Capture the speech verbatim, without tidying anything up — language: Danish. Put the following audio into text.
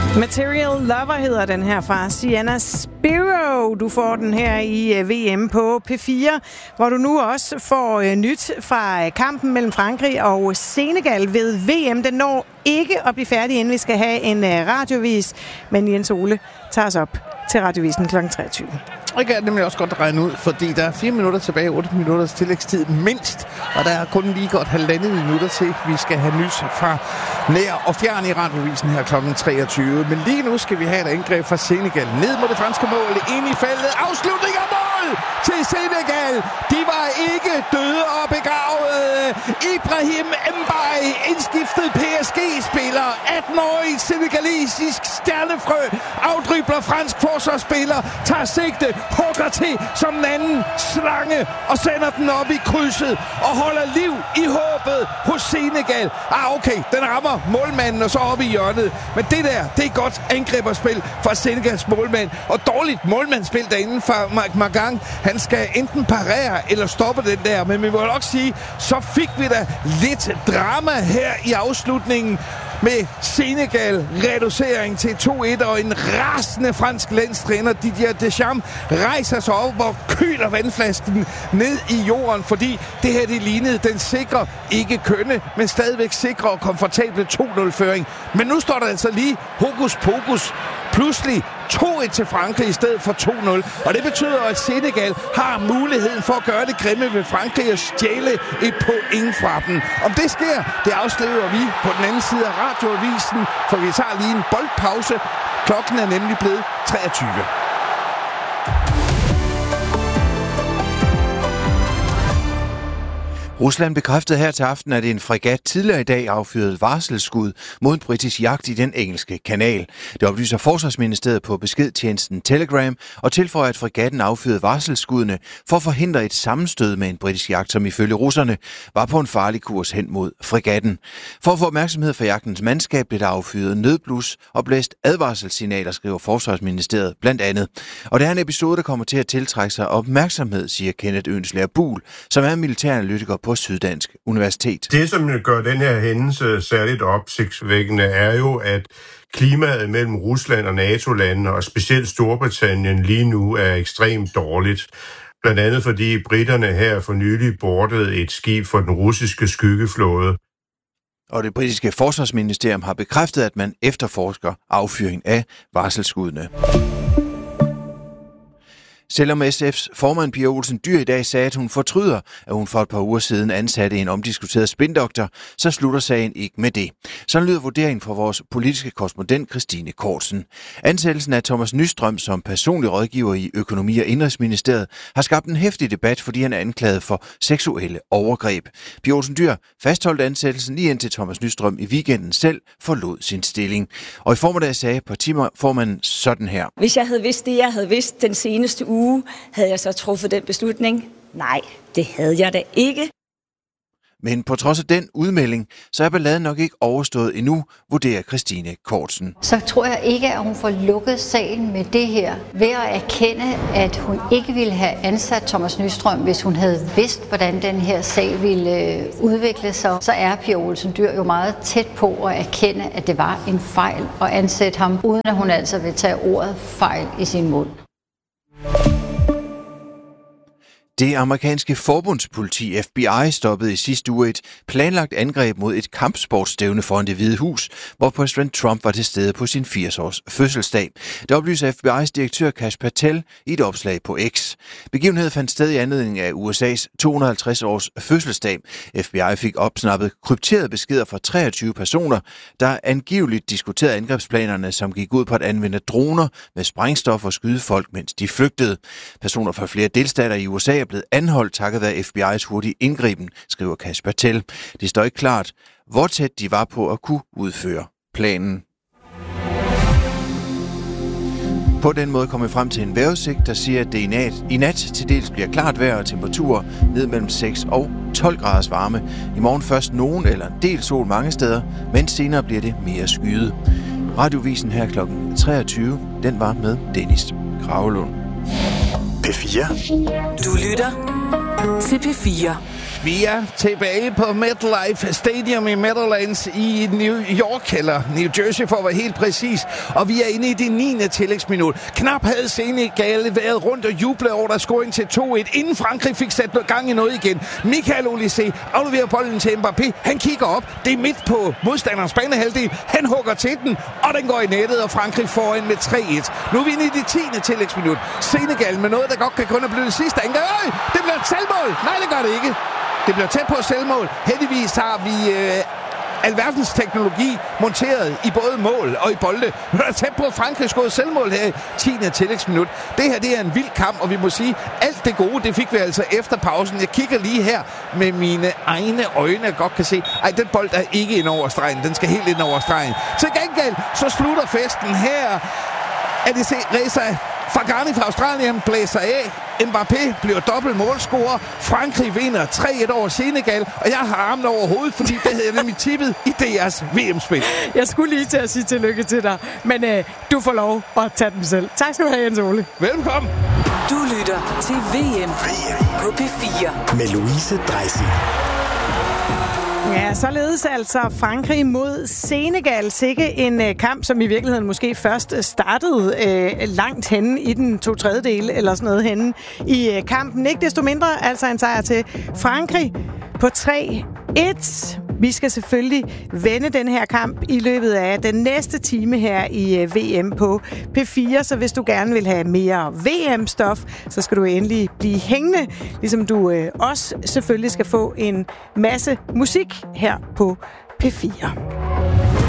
Material Lover hedder den her fra Sienna Spiro. Du får den her i V M på P fire, hvor du nu også får nyt fra kampen mellem Frankrig og Senegal ved V M. Den når ikke at blive færdig, inden vi skal have en radiovis, men Jens Ole tager os op til radiovisen klokken treogtyve. Jeg kan nemlig også godt regne ud, fordi der er fire minutter tilbage, otte minutters tillægstid mindst, og der er kun lige godt halvandet minutter til, vi skal have nys fra nær og fjern i radiovisen her klokken treogtyve. Men lige nu skal vi have et angreb fra Senegal. Ned mod det franske mål, ind i feltet, afslutning af mål til Senegal. De var ikke døde og begravede. Ibrahim Mbaye, indskiftet P S G-spiller, atten-årig senegalesisk stjernefrø, afdribler fransk forsvarsspiller, tager sigte, hugger til som en anden slange og sender den op i krydset og holder liv i håbet hos Senegal. Ah, okay, den rammer målmanden og så op i hjørnet. Men det der, det er godt angriberspil fra Senegals målmand. Og dårligt målmandsspil derinde fra Marc Magang. Han skal enten parere eller stoppe den der. Men vi må nok sige, så fik vi da lidt drama her i afslutningen med Senegal reducering til to et, og en rasende fransk landstræner Didier Deschamps rejser sig op og kyler vandflasken ned i jorden, fordi det her det lignede den sikre, ikke kønne, men stadigvæk sikre og komfortable to nul-føring. Men nu står der altså lige hokus pokus, pludselig to et til Frankrig i stedet for to nul. Og det betyder, at Senegal har muligheden for at gøre det grimme ved Frankrig og stjæle et point fra dem. Om det sker, det afslører vi på den anden side af radioavisen, for vi tager lige en boldpause. Klokken er nemlig blevet treogtyve. Rusland bekræftede her til aften, at en fregat tidligere i dag affyrede varselsskud mod en britisk jagt i den engelske kanal. Det oplyser Forsvarsministeriet på beskedtjenesten Telegram og tilføjer, at fregatten affyrede varselsskuddene for at forhindre et sammenstød med en britisk jagt, som ifølge russerne var på en farlig kurs hen mod fregatten. For at få opmærksomhed fra jagtens mandskab blev der affyret nødblus og blæst advarselssignaler, skriver Forsvarsministeriet blandt andet. Og det er en episode, der kommer til at tiltrække sig opmærksomhed, siger Kenneth Ønslager Buhl, som er militæranalytiker på Syddansk Universitet. Det, som gør den her hændelse særligt opsigtsvækkende, er jo, at klimaet mellem Rusland og NATO-landene, og specielt Storbritannien, lige nu er ekstremt dårligt. Blandt andet fordi britterne her for nylig boardede et skib for den russiske skyggeflåde. Og det britiske forsvarsministerium har bekræftet, at man efterforsker affyring af varselsskuddene. Selvom S F's formand Pia Olsen Dyhr i dag sagde, at hun fortryder, at hun for et par uger siden ansatte en omdiskuteret spindoktor, så slutter sagen ikke med det. Sådan lyder vurderingen fra vores politiske korrespondent Christine Kortsen. Ansættelsen af Thomas Nystrøm som personlig rådgiver i Økonomi- og Indenrigsministeriet har skabt en heftig debat, fordi han er anklaget for seksuelle overgreb. Pia Olsen Dyhr fastholdt ansættelsen lige indtil Thomas Nystrøm i weekenden selv forlod sin stilling. Og i formiddag sagde partiformanden sådan her. Hvis jeg havde vidst det, jeg havde vidst den seneste uge, havde jeg så truffet den beslutning? Nej, det havde jeg da ikke. Men på trods af den udmelding, så er balladen nok ikke overstået endnu, vurderer Christine Kortsen. Så tror jeg ikke, at hun får lukket sagen med det her, ved at erkende, at hun ikke ville have ansat Thomas Nystrøm, hvis hun havde vidst, hvordan den her sag ville udvikle sig. Så er Pia Olsen Dyhr jo meget tæt på at erkende, at det var en fejl at ansætte ham, uden at hun altså vil tage ordet fejl i sin mund. Det amerikanske forbundspoliti F B I stoppede i sidste uge et planlagt angreb mod et kampsportsstævne foran Det Hvide Hus, hvor præsident Trump var til stede på sin firs-års fødselsdag. Det oplyser F B I's direktør Kash Patel i et opslag på X. Begivenheden fandt sted i anledning af U S A's to hundrede og halvtreds års fødselsdag. F B I fik opsnappet krypterede beskeder fra treogtyve personer, der angiveligt diskuterede angrebsplanerne, som gik ud på at anvende droner med sprængstof og skyde folk, mens de flygtede. Personer fra flere delstater i U S A er blevet anholdt takket være F B I's hurtige indgriben, skriver Kash Patel. Det står ikke klart, hvor tæt de var på at kunne udføre planen. På den måde kommer vi frem til en vejrudsigt, der siger, at det i nat, i nat til dels bliver klart vejr og temperaturer ned mellem seks og tolv graders varme. I morgen først nogen eller en del sol mange steder, men senere bliver det mere skyet. Radiovisen her klokken treogtyve, den var med Dennis Gravelund. P fire. Du lytter til P fire. Vi er tilbage på MetLife Stadium i Meadowlands i New York, eller New Jersey for at være helt præcis. Og vi er inde i det niende tillægsminut. Knap havde Senegal været rundt og juble over der scoring til to et, inden Frankrig fik sat noget gang i noget igen. Michael Olise afleverer bolden til Mbappé. Han kigger op. Det er midt på modstanderens banehalvdel. Han hugger til den, og den går i nettet, og Frankrig får ind med tre et. Nu er vi inde i det tiende tillægsminut. Senegal med noget, der godt kan kun have blevet det sidste. Øj, det bliver et selvmål. Nej, det gør det ikke. Det bliver tæt på selvmål. Heldigvis har vi øh, alverdens teknologi monteret i både mål og i bolde. Nu er der tæt på, at Frankrig skåede selvmål her i tiende tillægsminut. Det her, det er en vild kamp, og vi må sige, alt det gode, det fik vi altså efter pausen. Jeg kigger lige her med mine egne øjne, jeg godt kan se. Ej, den bold er ikke ind over stregen. Den skal helt ind over stregen. Til gengæld, så slutter festen her. Er det se, Reza Fagani fra Australien blæser af. Mbappé bliver dobbelt målscorer. Frankrig vinder tre et over Senegal. Og jeg har armen over hovedet, fordi det havde jeg nemlig tippet i deres V M-spil. Jeg skulle lige til at sige tillykke til dig, men øh, du får lov at tage den selv. Tak skal du have, Jens Ole. Velkommen. Du lytter til V M på P fire med Louise Dreisig. Ja, således altså Frankrig mod Senegal. Sikke en øh, kamp, som i virkeligheden måske først startede øh, langt henne i den to tredjedel eller sådan noget henne i øh, kampen. Ikke desto mindre altså en sejr til Frankrig på tre et. Vi skal selvfølgelig vende den her kamp i løbet af den næste time her i V M på P fire, så hvis du gerne vil have mere V M-stof, så skal du endelig blive hængende, ligesom du øh, også selvfølgelig skal få en masse musik her på P fire.